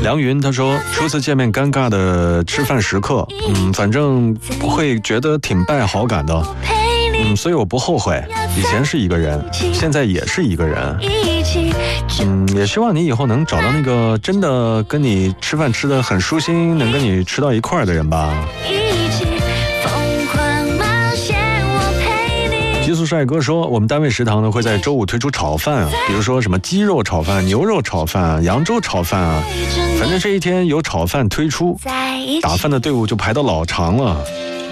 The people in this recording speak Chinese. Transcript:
梁云他说，初次见面尴尬的吃饭时刻，反正会觉得挺败好感的，所以我不后悔。以前是一个人，现在也是一个人。也希望你以后能找到那个真的跟你吃饭吃得很舒心，能跟你吃到一块儿的人吧。极速帅哥说，我们单位食堂呢会在周五推出炒饭啊，比如说什么鸡肉炒饭、牛肉炒饭、扬州炒饭啊，反正这一天有炒饭推出，打饭的队伍就排到老长了。